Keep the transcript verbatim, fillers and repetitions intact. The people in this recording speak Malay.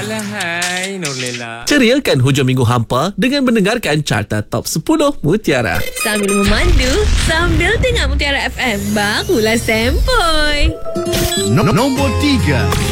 Alahai, Nurlela. Ceriakan hujung minggu hampa dengan mendengarkan Carta Top sepuluh Mutiara. Sambil memandu, sambil dengar Mutiara F M. Barulah sempoi. Nombor tiga.